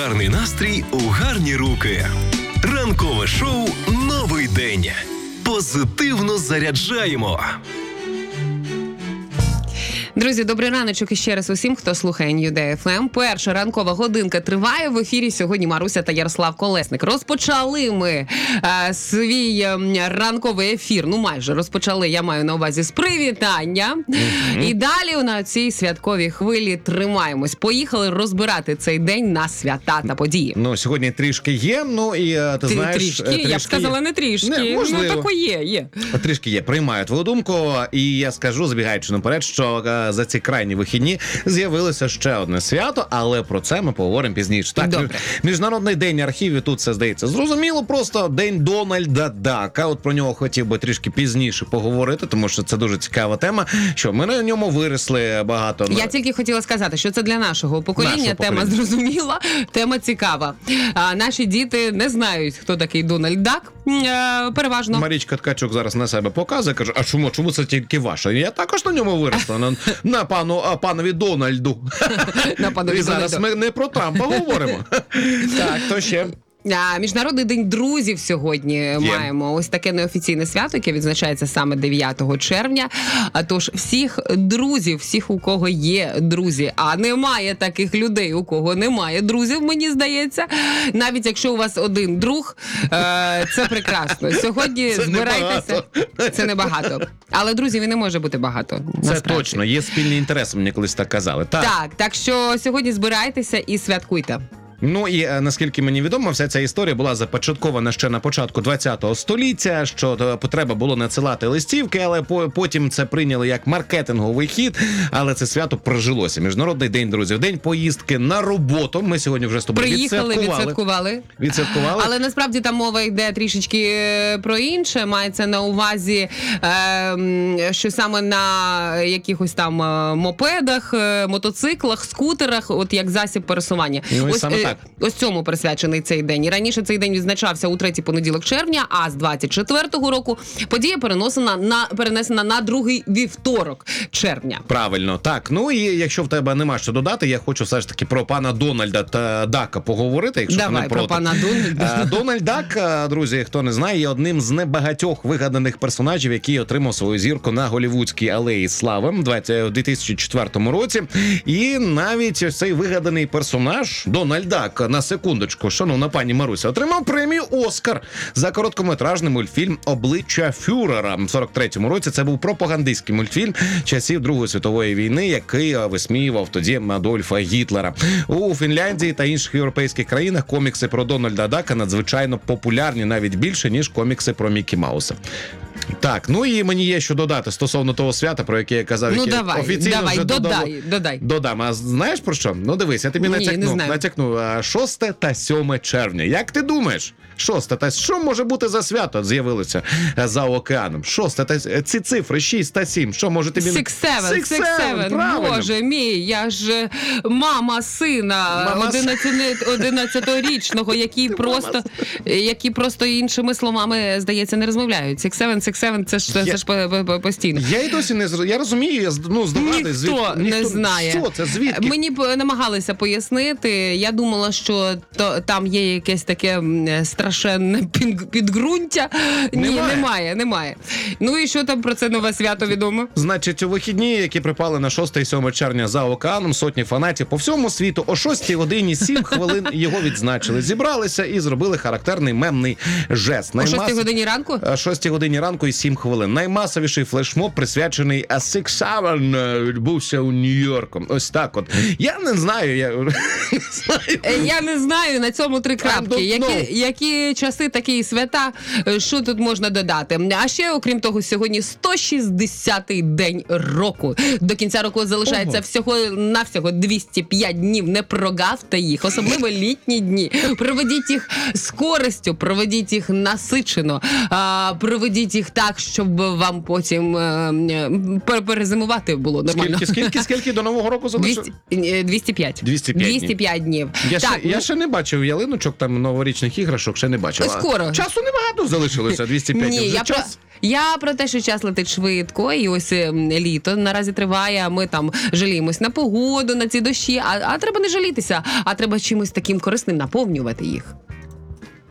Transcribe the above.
Гарний настрій у гарні руки. Ранкове шоу «Новий день». Позитивно заряджаємо. Друзі, добрий раночок іще раз усім, хто слухає New Day FM. Перша ранкова годинка триває. В ефірі сьогодні Маруся та Ярослав Колесник. Розпочали ми свій ранковий ефір. Ну, майже розпочали, я маю на увазі, з привітання. І далі на цій святковій хвилі тримаємось. Поїхали розбирати цей день на свята та події. Ну, сьогодні трішки є, ну і ти знаєш... Трішки? Я б сказала, не трішки. Ну, тако є. Трішки є. Приймаю твою думку. І я скажу, забігаючи наперед, що за ці крайні вихідні з'явилося ще одне свято, але про це ми поговоримо пізніше. Так, добре. Міжнародний день архівів, тут це здається зрозуміло, просто День Дональда Дака. От про нього хотів би трішки пізніше поговорити, тому що це дуже цікава тема, що ми на ньому виросли багато. Я тільки хотіла сказати, що це для нашого покоління. Тема зрозуміла, тема цікава. Наші діти не знають, хто такий Дональд Дак, переважно. Марічка Ткачук зараз на себе показує, каже, а чому це тільки ваше? Я також на ньому виросла, на панові Дональду. І зараз ми не про Трампа говоримо. Так, то ще... Міжнародний день друзів сьогодні маємо. Ось таке неофіційне свято, яке відзначається саме 9 червня. Тож всіх друзів, всіх, у кого є друзі, а немає таких людей, у кого немає друзів, мені здається. Навіть якщо у вас один друг, це прекрасно. Сьогодні це збирайтеся. Це небагато. Але друзів і не може бути багато. Це насправді. точно, є спільний інтерес, мені колись так казали. Так що сьогодні збирайтеся і святкуйте. Ну і наскільки мені відомо, вся ця історія була започаткована ще на початку 20-го століття, що потреба було надсилати листівки, але потім це прийняли як маркетинговий хід, але це свято прожилося. Міжнародний день друзів, день поїздки на роботу. Ми сьогодні вже з тобою відсвяткували. Але насправді там мова йде трішечки про інше. Мається на увазі, що саме на якихось там мопедах, мотоциклах, скутерах, от як засіб пересування. Ну, і саме так. Ось цьому присвячений цей день. І раніше цей день відзначався у третій понеділок червня, а з 24-го року подія перенесена на другий вівторок червня. Правильно, так. Ну і якщо в тебе нема що додати, я хочу все ж таки про пана Дональда та Дака поговорити, якщо ти не проти. Давай про пана Дональда. Дональд Дак, друзі, хто не знає, є одним з небагатьох вигаданих персонажів, який отримав свою зірку на Голлівудській алеї слави у 2004 році. І навіть ось цей вигаданий персонаж, Дональд Дак, на секундочку, шановна пані Маруся, отримав премію «Оскар» за короткометражний мультфільм «Обличчя фюрера». В 43-му році це був пропагандистський мультфільм часів Другої світової війни, який висміював тоді Адольфа Гітлера. У Фінляндії та інших європейських країнах комікси про Дональда Дака надзвичайно популярні, навіть більше, ніж комікси про Мікі Мауса. Так, ну і мені є що додати стосовно того свята, про яке я казав, ну, яке офіційно вже додай. Додам. А знаєш про що? Ну дивись, я тобі натякну. 6 та 7 червня. Як ти думаєш? 6 та... Що може бути за свято з'явилося за океаном? 6 та... Ці цифри 6 та 7. Що може тобі... 6-7. Боже мій, я ж мама сина 11-річного, які просто іншими словами, здається, не розмовляють. 6-7, це ж постійно. Я й досі не я розумію, я здогадуюсь. Ніхто не знає. Що це? Звідки? Мені намагалися пояснити. Я думала, що там є якесь таке страшенне підґрунтя. Ні, немає. Ну і що там про це нове свято відомо? Значить, у вихідні, які припали на 6 і 7 червня за океаном, сотні фанатів по всьому світу о 6 годині 7 хвилин його відзначили. Зібралися і зробили характерний мемний жест. О 6 годині ранку? О 6 годині ранку і 7 хвилин. Наймасовіший флешмоб, присвячений 6-7, відбувся у Нью-Йорку. Ось так от. Я не знаю. Я не знаю, на цьому 3 крапки. Які часи, такі і свята, що тут можна додати? А ще, окрім того, сьогодні 160-й день року. До кінця року залишається всього-навсього 205 днів. Не прогавте їх, особливо літні дні. Проведіть їх з користю, проведіть їх насичено, проведіть їх їх так, щоб вам потім перезимувати було нормально. Скільки до Нового року залишилось? 205. 205 днів. Я ще не бачив ялиночок, там новорічних іграшок, ще не бачив. Скоро. Часу небагато залишилося, 205 Ні, вже я про те, що час летить швидко, і ось літо наразі триває, а ми там жаліємось на погоду, на ці дощі, а треба не жалітися, а треба чимось таким корисним наповнювати їх.